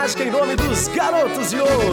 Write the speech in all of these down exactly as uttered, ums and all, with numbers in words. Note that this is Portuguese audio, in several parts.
Mágica em nome dos Garotos de Ouro.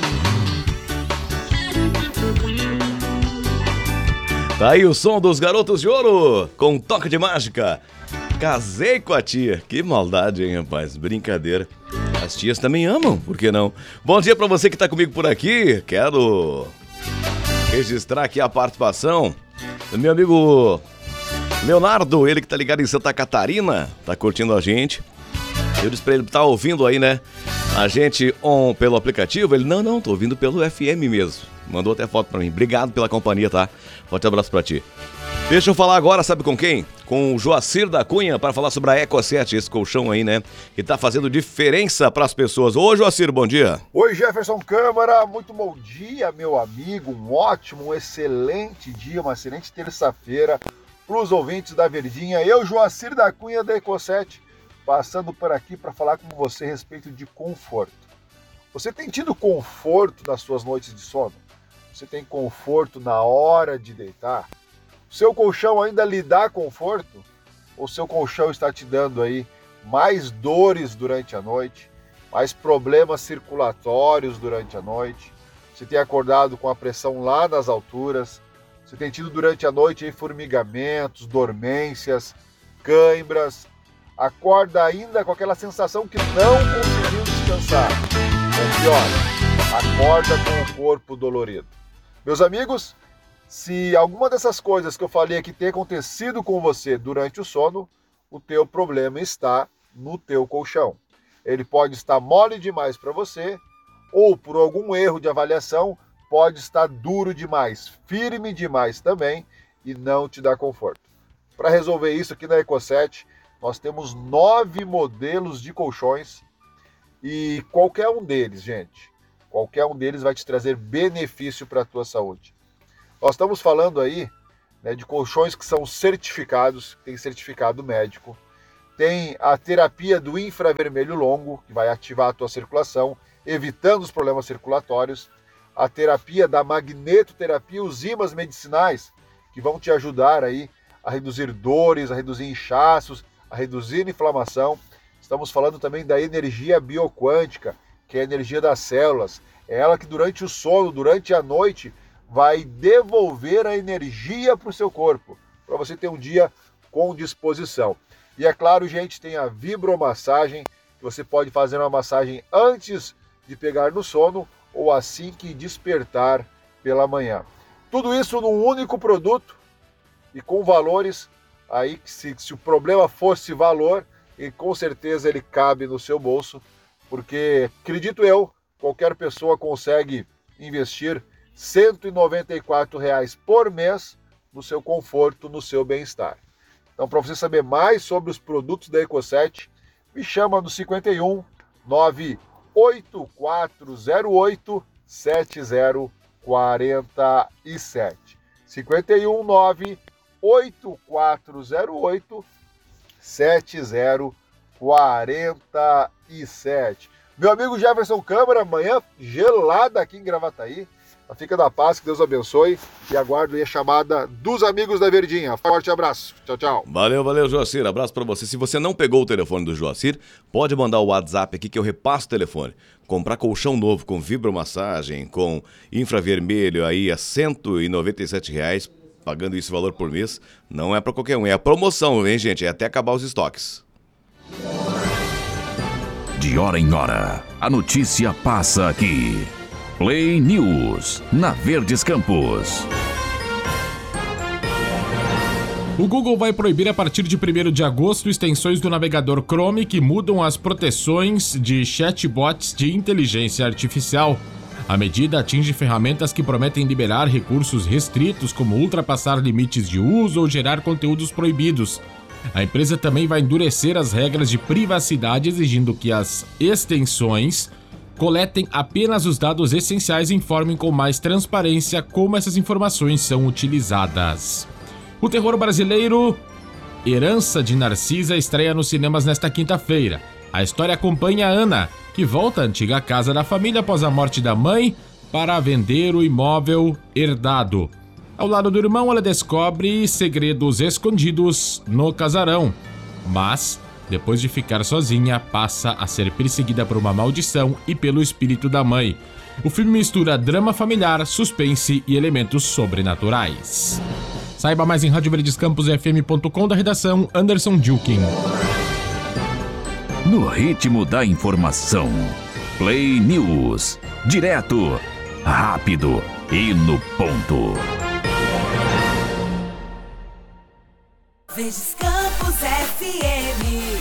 Tá aí o som dos Garotos de Ouro, com um toque de mágica. Casei com a tia. Que maldade, hein, rapaz? Brincadeira. As tias também amam, por que não? Bom dia pra você que tá comigo por aqui. Quero registrar aqui a participação do meu amigo Leonardo, ele que tá ligado em Santa Catarina, tá curtindo a gente. Eu disse pra ele, tá ouvindo aí, né? A gente on, pelo aplicativo. Ele, não, não, tô ouvindo pelo F M mesmo. Mandou até foto pra mim. Obrigado pela companhia, tá? Forte abraço pra ti. Deixa eu falar agora, sabe com quem? Com o Joacir da Cunha, para falar sobre a Eco sete, esse colchão aí, né? Que tá fazendo diferença pras pessoas. Ô, Joacir, bom dia. Oi, Jefferson Câmara, muito bom dia, meu amigo. Um ótimo, um excelente dia, uma excelente terça-feira pros ouvintes da Verdinha. Eu, Joacir da Cunha, da Eco sete, passando por aqui para falar com você a respeito de conforto. Você tem tido conforto nas suas noites de sono? Você tem conforto na hora de deitar? Seu colchão ainda lhe dá conforto? Ou seu colchão está te dando aí mais dores durante a noite, mais problemas circulatórios durante a noite? Você tem acordado com a pressão lá nas alturas? Você tem tido durante a noite aí formigamentos, dormências, cãibras? Acorda ainda com aquela sensação que não conseguiu descansar? Ou pior, acorda com o corpo dolorido. Meus amigos, se alguma dessas coisas que eu falei aqui tem acontecido com você durante o sono, o teu problema está no teu colchão. Ele pode estar mole demais para você, ou por algum erro de avaliação, pode estar duro demais, firme demais também, e não te dá conforto. Para resolver isso aqui na Eco sete, nós temos nove modelos de colchões, e qualquer um deles, gente, qualquer um deles vai te trazer benefício para a tua saúde. Nós estamos falando aí, né, de colchões que são certificados, tem certificado médico, tem a terapia do infravermelho longo, que vai ativar a tua circulação, evitando os problemas circulatórios, a terapia da magnetoterapia, os ímãs medicinais, que vão te ajudar aí a reduzir dores, a reduzir inchaços, a reduzir inflamação. Estamos falando também da energia bioquântica, que é a energia das células. É ela que durante o sono, durante a noite, vai devolver a energia para o seu corpo, para você ter um dia com disposição. E é claro, gente, tem a vibromassagem, que você pode fazer uma massagem antes de pegar no sono ou assim que despertar pela manhã. Tudo isso num único produto e com valores aí que se, se o problema fosse valor, e com certeza ele cabe no seu bolso, porque, acredito eu, qualquer pessoa consegue investir cento e noventa e quatro reais por mês no seu conforto, no seu bem-estar. Então, para você saber mais sobre os produtos da Eco sete, me chama no cinquenta e um, nove oito quatro zero oito, sete zero quatro sete. cinquenta e um, nove oito quatro zero oito, sete zero quatro sete. Meu amigo Jefferson Câmara, amanhã gelada aqui em Gravataí. Fica da paz, que Deus abençoe, e aguardo aí a chamada dos amigos da Verdinha. Forte abraço, tchau, tchau. Valeu, valeu, Joacir, abraço pra você. Se você não pegou o telefone do Joacir, pode mandar o WhatsApp aqui que eu repasso o telefone. Comprar colchão novo com vibromassagem, com infravermelho aí a cento e noventa e sete reais, pagando esse valor por mês, não é pra qualquer um, é a promoção, hein, gente, é até acabar os estoques. De hora em hora, a notícia passa aqui. Play News, na Verdes Campos. O Google vai proibir a partir de primeiro de agosto extensões do navegador Chrome que mudam as proteções de chatbots de inteligência artificial. A medida atinge ferramentas que prometem liberar recursos restritos, como ultrapassar limites de uso ou gerar conteúdos proibidos. A empresa também vai endurecer as regras de privacidade, exigindo que as extensões coletem apenas os dados essenciais e informem com mais transparência como essas informações são utilizadas. O terror brasileiro Herança de Narcisa estreia nos cinemas nesta quinta-feira. A história acompanha a Ana, que volta à antiga casa da família após a morte da mãe para vender o imóvel herdado. Ao lado do irmão, ela descobre segredos escondidos no casarão, mas depois de ficar sozinha, passa a ser perseguida por uma maldição e pelo espírito da mãe. O filme mistura drama familiar, suspense e elementos sobrenaturais. Saiba mais em rádio verdes campus f m ponto com, da redação Anderson Dilkin. No ritmo da informação, Play News. Direto, rápido e no ponto. Verdes Campos F M,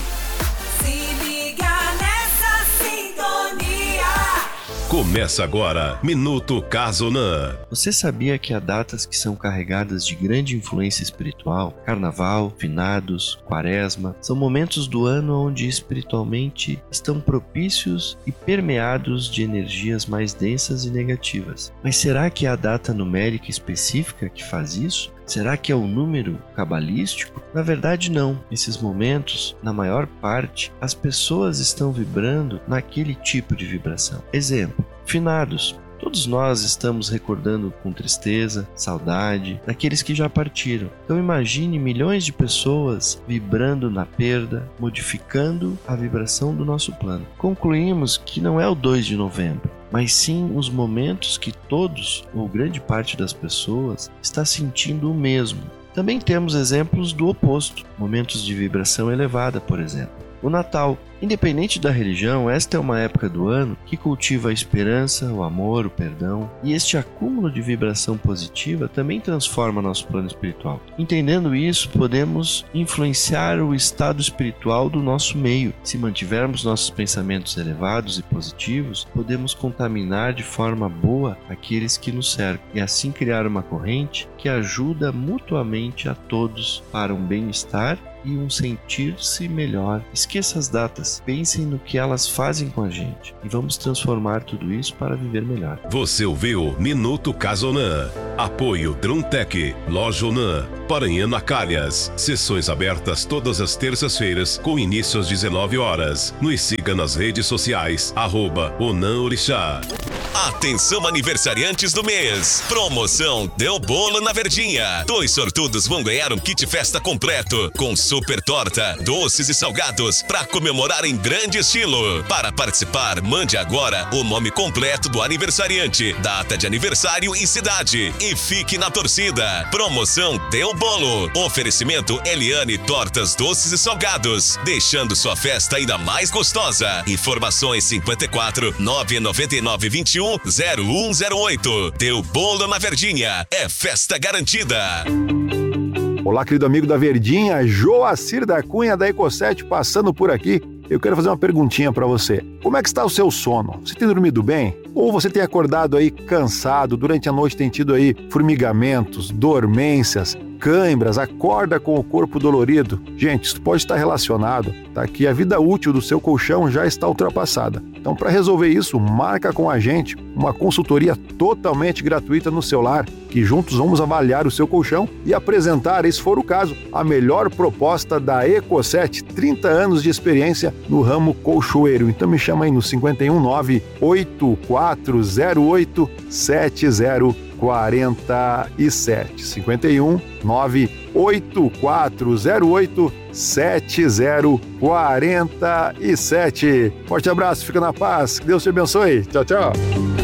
se liga nessa sintonia. Começa agora, Minuto Casonan. Você sabia que há datas que são carregadas de grande influência espiritual? Carnaval, finados, quaresma, são momentos do ano onde espiritualmente estão propícios e permeados de energias mais densas e negativas. Mas será que há data numérica específica que faz isso? Será que é o número cabalístico? Na verdade, não. Nesses momentos, na maior parte, as pessoas estão vibrando naquele tipo de vibração. Exemplo, finados. Todos nós estamos recordando com tristeza, saudade, daqueles que já partiram. Então imagine milhões de pessoas vibrando na perda, modificando a vibração do nosso plano. Concluímos que não é o dois de novembro, mas sim os momentos que todos, ou grande parte das pessoas, está sentindo o mesmo. Também temos exemplos do oposto, momentos de vibração elevada, por exemplo. O Natal. Independente da religião, esta é uma época do ano que cultiva a esperança, o amor, o perdão, e este acúmulo de vibração positiva também transforma nosso plano espiritual. Entendendo isso, podemos influenciar o estado espiritual do nosso meio. Se mantivermos nossos pensamentos elevados e positivos, podemos contaminar de forma boa aqueles que nos cercam, e assim criar uma corrente que ajuda mutuamente a todos para um bem-estar e um sentir-se melhor. Esqueça as datas, pensem no que elas fazem com a gente e vamos transformar tudo isso para viver melhor. Você ouviu Minuto Casonan. Apoio Druntec, Loja Onan, Paranhana Calhas. Sessões abertas todas as terças-feiras com início às dezenove horas. Nos siga nas redes sociais, arroba Onan Orixá. Atenção aniversariantes do mês. Promoção Deu Bolo na Verdinha. Dois sortudos vão ganhar um kit festa completo com super torta, doces e salgados para comemorar em grande estilo. Para participar, mande agora o nome completo do aniversariante, data de aniversário e cidade. E fique na torcida. Promoção Deu Bolo. Oferecimento Eliane Tortas, Doces e Salgados, deixando sua festa ainda mais gostosa. Informações cinquenta e quatro, nove nove nove, vinte e um, zero um zero oito. Deu Bolo na Verdinha. É festa garantida. Olá, querido amigo da Verdinha, Joacir da Cunha da Ecosete passando por aqui. Eu quero fazer uma perguntinha para você. Como é que está o seu sono? Você tem dormido bem? Ou você tem acordado aí cansado, durante a noite tem tido aí formigamentos, dormências, cãibras, acorda com o corpo dolorido? Gente, isso pode estar relacionado, tá? Que a vida útil do seu colchão já está ultrapassada. Então, para resolver isso, marca com a gente uma consultoria totalmente gratuita no seu lar, que juntos vamos avaliar o seu colchão e apresentar, se for o caso, a melhor proposta da Ecosete, trinta anos de experiência no ramo colchoeiro. Então me chama aí no cinquenta e um, nove oito quatro zero oito, sete zero quatro sete. cinquenta e um, nove oito quatro zero oito, sete zero quatro sete. Forte abraço, fica na paz, que Deus te abençoe. Tchau, tchau.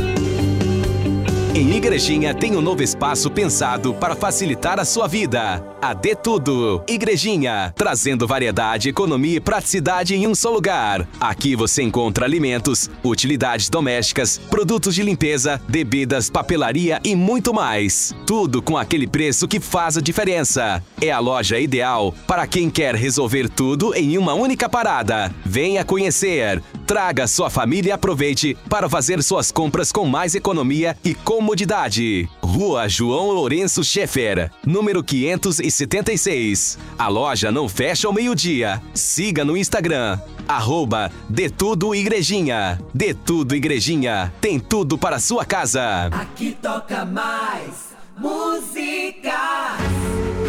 Em Igrejinha tem um novo espaço pensado para facilitar a sua vida. A De Tudo Igrejinha, trazendo variedade, economia e praticidade em um só lugar. Aqui você encontra alimentos, utilidades domésticas, produtos de limpeza, bebidas, papelaria e muito mais. Tudo com aquele preço que faz a diferença. É a loja ideal para quem quer resolver tudo em uma única parada. Venha conhecer. Traga sua família e aproveite para fazer suas compras com mais economia e comodidade. Rua João Lourenço Schaeffer, número quinhentos e setenta e seis. A loja não fecha ao meio-dia. Siga no Instagram, arroba De Tudo Igrejinha. De Tudo Igrejinha, tem tudo para a sua casa. Aqui toca mais música.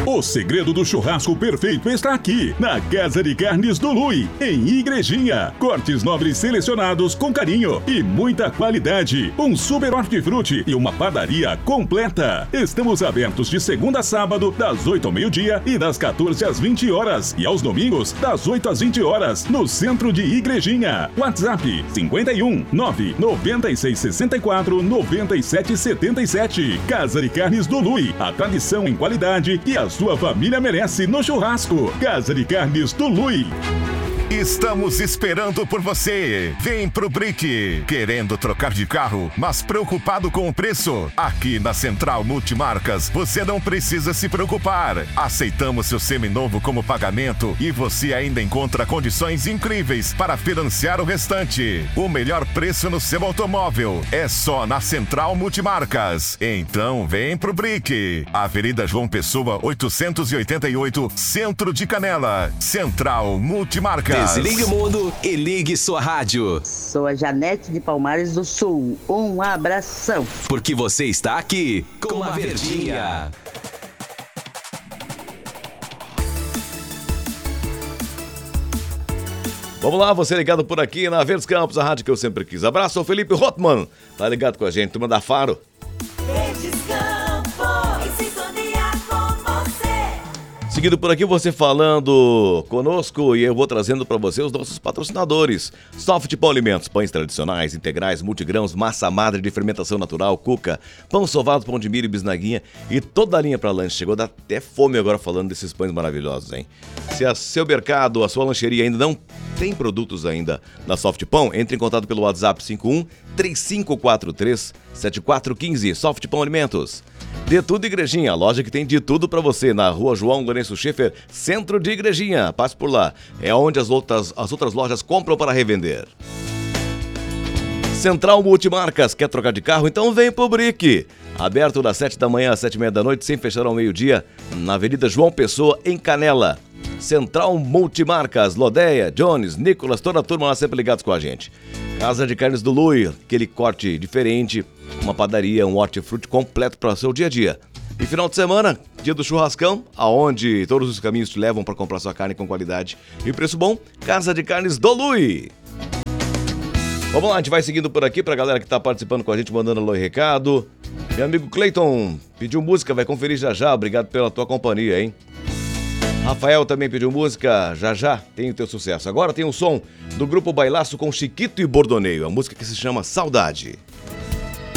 O segredo do churrasco perfeito está aqui, na Casa de Carnes do Lui, em Igrejinha. Cortes nobres selecionados com carinho e muita qualidade. Um super hortifruti e uma padaria completa. Estamos abertos de segunda a sábado, das oito ao meio-dia e das quatorze às vinte horas. E aos domingos, das oito às vinte horas, no centro de Igrejinha. WhatsApp cinquenta e um, nove noventa e seis sessenta e quatro, noventa e sete setenta e sete. Casa de Carnes do Lui, a tradição em qualidade que a sua família merece no churrasco. Casa de Carnes do Lui. Estamos esperando por você. Vem pro Brick. Querendo trocar de carro, mas preocupado com o preço? Aqui na Central Multimarcas, você não precisa se preocupar. Aceitamos seu seminovo como pagamento e você ainda encontra condições incríveis para financiar o restante. O melhor preço no seu automóvel é só na Central Multimarcas. Então vem pro Brick. Avenida João Pessoa, oitocentos e oitenta e oito, Centro de Canela. Central Multimarcas. Desligue o mundo e ligue sua rádio. Sou a Janete de Palmares do Sul. Um abração. Porque você está aqui com a Verdinha. Vamos lá, você ligado por aqui na Verdes Campos, a rádio que eu sempre quis. Abraço ao Felipe Rotman, tá ligado com a gente, turma da Faro. Verdes Campos, em sintonia com você. Seguindo por aqui, você falando conosco e eu vou trazendo para você os nossos patrocinadores. Soft Pão Alimentos, pães tradicionais, integrais, multigrãos, massa madre de fermentação natural, cuca, pão sovado, pão de milho e bisnaguinha e toda a linha para lanche. Chegou a dar até fome agora falando desses pães maravilhosos, hein? Se a seu mercado, a sua lancheria ainda não tem produtos ainda na Soft Pão, entre em contato pelo WhatsApp cinco um, três cinco quatro três, sete quatro um cinco. Soft Pão Alimentos. De Tudo Igrejinha, a loja que tem de tudo pra você, na rua João Lourenço Schiffer, centro de Igrejinha. Passe por lá, é onde as outras, as outras lojas compram para revender. Central Multimarcas, quer trocar de carro? Então vem pro Brick. Aberto das sete da manhã às sete e meia da noite, sem fechar ao meio-dia, na Avenida João Pessoa, em Canela. Central Multimarcas, Lodeia, Jones, Nicolas, toda a turma lá sempre ligados com a gente. Casa de Carnes do Lui, aquele corte diferente, uma padaria, um hortifruti completo para o seu dia a dia. E final de semana, dia do churrascão, aonde todos os caminhos te levam para comprar sua carne com qualidade e preço bom, Casa de Carnes do Lui. Vamos lá, a gente vai seguindo por aqui pra galera que tá participando com a gente, mandando alô e recado. Meu amigo Cleiton pediu música, vai conferir já já, obrigado pela tua companhia, hein? Rafael também pediu música, já já tem o teu sucesso. Agora tem o som do Grupo Bailaço com Chiquito e Bordoneio, a música que se chama Saudade.